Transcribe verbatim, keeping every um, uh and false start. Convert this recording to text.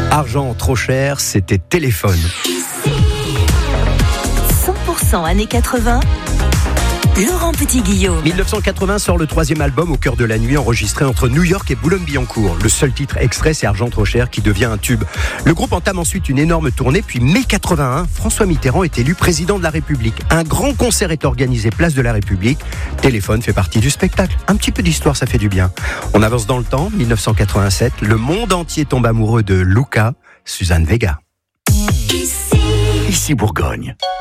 Argent trop cher, c'était Téléphone. cent pour cent années quatre-vingts, Laurent Petit-Guillaume. dix-neuf cent quatre-vingts sort le troisième album Au cœur de la nuit, enregistré entre New York et Boulogne-Billancourt. Le seul titre extrait, c'est Argent trop cher, qui devient un tube. Le groupe entame ensuite une énorme tournée, puis mai quatre-vingt-un, François Mitterrand est élu président de la République. Un grand concert est organisé place de la République. Téléphone fait partie du spectacle. Un petit peu d'histoire, ça fait du bien. On avance dans le temps, dix-neuf cent quatre-vingt-sept, le monde entier tombe amoureux de Luca, Suzanne Vega. Ici Bourgogne.